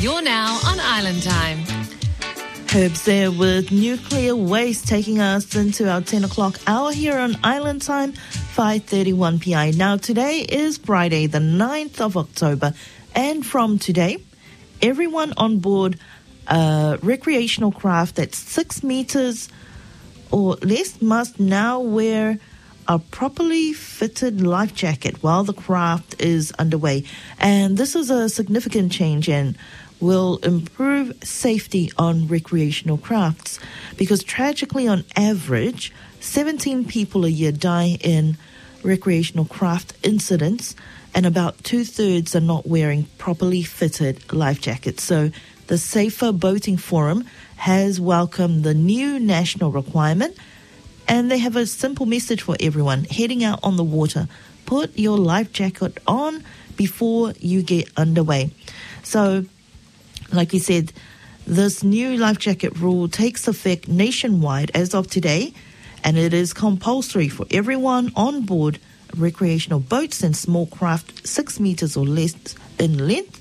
You're now on Island Time. Herbs there with Nuclear Waste taking us into our 10 o'clock hour here on Island Time, 5:31 p.m. Now, today is Friday, the 9th of October, and from today, everyone on board a recreational craft that's 6 meters or less must now wear a properly fitted life jacket while the craft is underway. And this is a significant change and will improve safety on recreational crafts, because tragically, on average, 17 people a year die in recreational craft incidents, and about 2/3 are not wearing properly fitted life jackets. So the Safer Boating Forum has welcomed the new national requirement, and they have a simple message for everyone heading out on the water. Put your life jacket on before you get underway. So, like we said, this new life jacket rule takes effect nationwide as of today, and it is compulsory for everyone on board recreational boats and small craft 6 meters or less in length.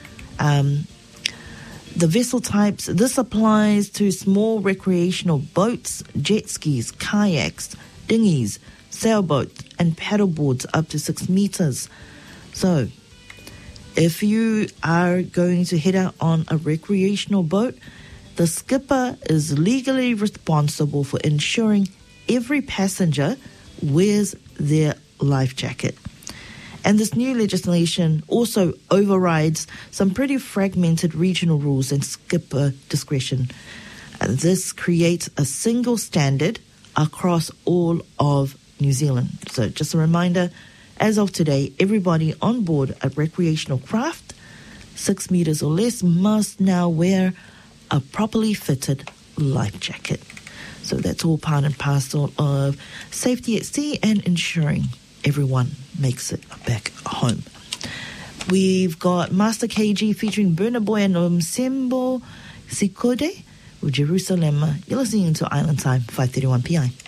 The vessel types, this applies to small recreational boats, jet skis, kayaks, dinghies, sailboats, and paddleboards up to 6 meters. So, if you are going to head out on a recreational boat, the skipper is legally responsible for ensuring every passenger wears their life jacket. And this new legislation also overrides some pretty fragmented regional rules and skipper discretion. And this creates a single standard across all of New Zealand. So just a reminder, as of today, everybody on board a recreational craft, 6 meters or less, must now wear a properly fitted life jacket. So that's all part and parcel of safety at sea and ensuring everyone makes it back home. We've got Master KG featuring Burna Boy and Msembo Sikode with Jerusalem. You're listening to Island Time, 5:31 p.m.